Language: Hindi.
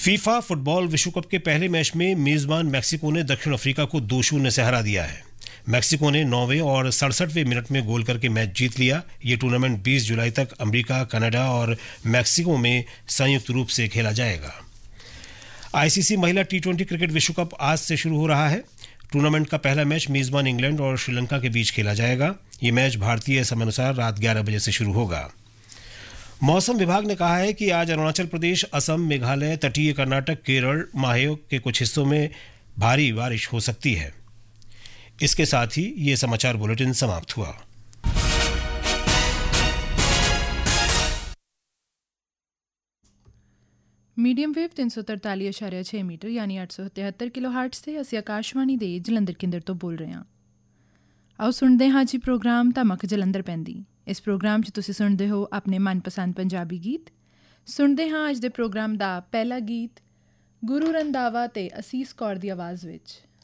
फीफा फुटबॉल विश्व कप के पहले मैच में मेजबान मैक्सिको ने दक्षिण अफ्रीका को 2-0 से हरा दिया है। मैक्सिको ने 9वें और 67वें मिनट में गोल करके मैच जीत लिया। ये टूर्नामेंट 20 जुलाई तक अमेरिका, कनाडा और मैक्सिको में संयुक्त रूप से खेला जाएगा। आईसीसी महिला टी20 क्रिकेट विश्व कप आज से शुरू हो रहा है। टूर्नामेंट का पहला मैच मेजबान इंग्लैंड और श्रीलंका के बीच खेला जाएगा। ये मैच भारतीय समयानुसार रात 11 बजे से शुरू होगा। मौसम विभाग ने कहा है कि आज अरुणाचल प्रदेश, असम, मेघालय, तटीय कर्नाटक, केरल, माहे के कुछ हिस्सों में भारी बारिश हो सकती है। इसके साथ ही ये समाचार बुलेटिन समाप्त हुआ। मीडियम वेव 343.6 मीटर यानी 873 किलोहर्ट्ज़ से ਅਸੀਂ ਆਕਾਸ਼ਵਾਣੀ ਦੇ ਜਲੰਧਰ ਕੇਂਦਰ ਤੋਂ ਬੋਲ ਰਹੇ ਹਾਂ। ਆਓ ਸੁਣਦੇ ਹਾਂ ਜੀ ਪ੍ਰੋਗਰਾਮ ਧਮਕ ਜਲੰਧਰ ਪੈਂਦੀ। ਇਸ ਪ੍ਰੋਗਰਾਮ 'ਚ ਤੁਸੀਂ ਸੁਣਦੇ ਹੋ ਆਪਣੇ ਮਨਪਸੰਦ ਪੰਜਾਬੀ ਗੀਤ। ਸੁਣਦੇ ਹਾਂ ਅੱਜ ਦੇ ਪ੍ਰੋਗਰਾਮ ਦਾ ਪਹਿਲਾ ਗੀਤ ਗੁਰੂ ਰੰਧਾਵਾ ਤੇ ਅਸੀਸ ਕੌਰ ਦੀ ਆਵਾਜ਼ ਵਿੱਚ।